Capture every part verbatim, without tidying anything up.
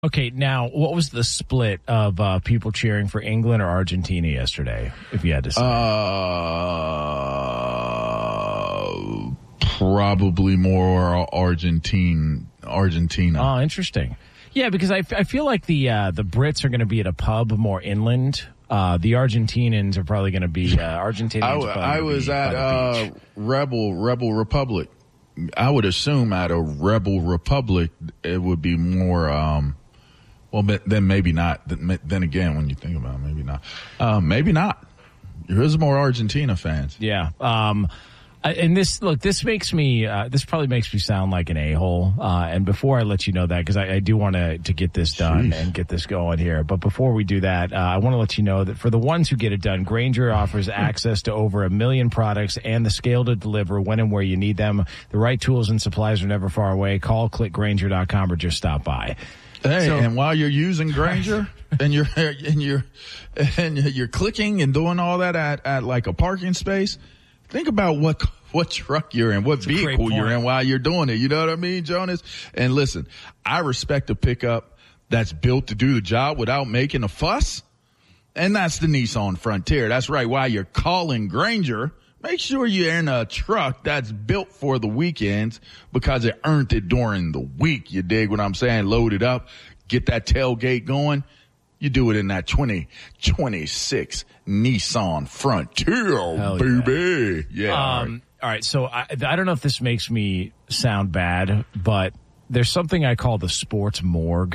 Okay, now, what was the split of uh, people cheering for England or Argentina yesterday, if you had to say? Uh, probably more Argentine, Argentina. Oh, interesting. Yeah, because I, I feel like the uh, the Brits are going to be at a pub more inland. Uh, the Argentinians are probably going to be uh, Argentinians. I, are probably I was be at uh, Rebel Rebel Republic. I would assume at a Rebel Republic it would be more. Um, well, but then maybe not. Then again, when you think about it, maybe not. Uh, maybe not. There's more Argentina fans. Yeah. Um, and this, look, this makes me, uh, this probably makes me sound like an a-hole. Uh, and before I let you know that, because I, I do want to to get this done Jeez. and get this going here. But before we do that, uh, I want to let you know that for the ones who get it done, Grainger offers access to over a million products and the scale to deliver when and where you need them. The right tools and supplies are never far away. Call, click Grainger dot com or just stop by. Hey, so, and while you're using Grainger and you're and you're and you're clicking and doing all that at, at like a parking space, think about what what truck you're in, what That's vehicle you're in while you're doing it. You know what I mean, Jonas? And listen, I respect a pickup that's built to do the job without making a fuss, and that's the Nissan Frontier. That's right. While you're calling Grainger, make sure you're in a truck that's built for the weekends because it earned it during the week. You dig what I'm saying? Load it up, get that tailgate going. You do it in that twenty twenty-six Nissan Frontier, Hell baby. Yeah. yeah um, all right. all right. So I, I don't know if this makes me sound bad, but there's something I call the sports morgue.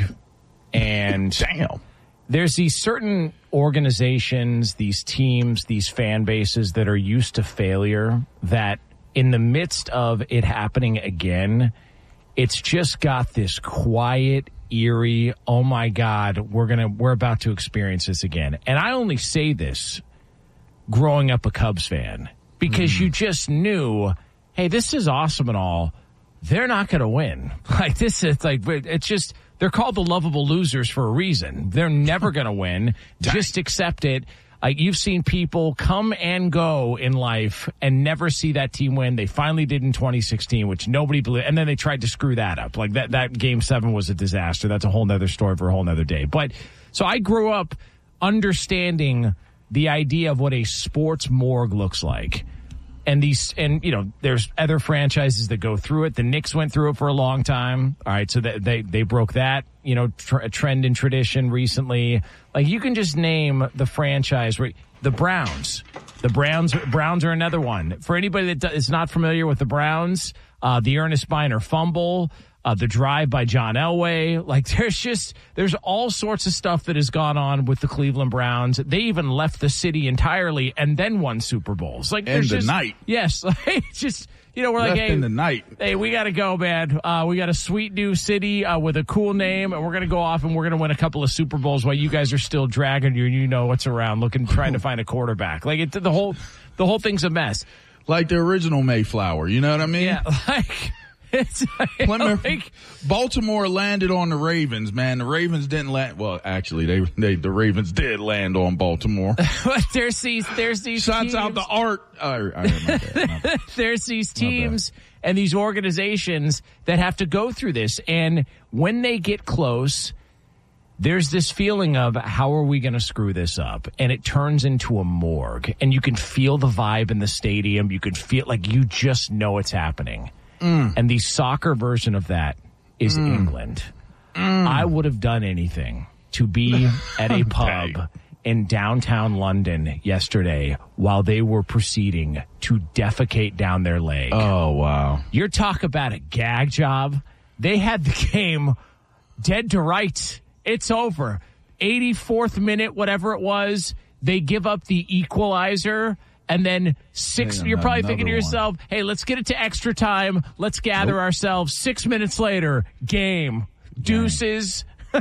And damn. There's these certain organizations, these teams, these fan bases that are used to failure that in the midst of it happening again, it's just got this quiet, eerie, oh my God, we're going to, we're about to experience this again. And I only say this growing up a Cubs fan because mm. you just knew, hey, this is awesome and all. They're not going to win. Like this is like, it's just, they're called the lovable losers for a reason. They're never going to win. Just accept it. Like you've seen people come and go in life and never see that team win. They finally did in twenty sixteen, which nobody believed. And then they tried to screw that up. Like that, that game seven was a disaster. That's a whole nother story for a whole nother day. But so I grew up understanding the idea of what a sports morgue looks like. And these, and you know, there's other franchises that go through it. The Knicks went through it for a long time. All right, so they they, they broke that, you know, tr- trend and tradition recently. Like you can just name the franchise. Where, the Browns, the Browns, Browns are another one. For anybody that is not familiar with the Browns, uh, the Ernest Biner fumble. Uh, the drive by John Elway. Like there's just, there's all sorts of stuff that has gone on with the Cleveland Browns. They even left the city entirely and then won Super Bowls. Like in the just, night. Yes. Like just, you know, we're left like, hey, in the night. Hey, we got to go, man. Uh, we got a sweet new city uh, with a cool name, and we're going to go off and we're going to win a couple of Super Bowls while you guys are still dragging you and you know what's around looking, trying to find a quarterback. Like it, the whole, the whole thing's a mess. Like the original Mayflower. You know what I mean? Yeah. Like, It's Plymouth, like, Baltimore landed on the Ravens, man. The Ravens didn't land. Well, actually, they, they the Ravens did land on Baltimore. there's these, there's these. Shots teams. out the art. Oh, I, my bad, my bad. There's these teams and these organizations that have to go through this, and when they get close, there's this feeling of how are we going to screw this up? And it turns into a morgue, and you can feel the vibe in the stadium. You can feel like you just know it's happening. Mm. And the soccer version of that is mm. England. Mm. I would have done anything to be at a pub okay. in downtown London yesterday while they were proceeding to defecate down their leg. Oh, wow. You're talk about a gag job. They had the game dead to rights. It's over. eighty-fourth minute, whatever it was, they give up the equalizer. And then six, hey, you're probably thinking to one. yourself, hey, let's get it to extra time. Let's gather nope. ourselves. Six minutes later, game. Deuces.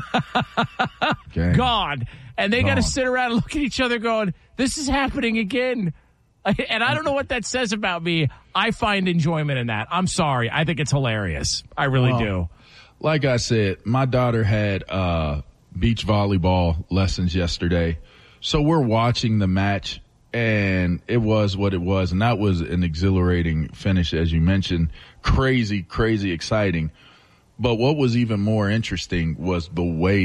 Gone. And they got to sit around and look at each other going, this is happening again. And I don't know what that says about me. I find enjoyment in that. I'm sorry. I think it's hilarious. I really well, do. Like I said, my daughter had uh, beach volleyball lessons yesterday. So we're watching the match. And it was what it was. And that was an exhilarating finish, as you mentioned. Crazy, crazy exciting. But what was even more interesting was the way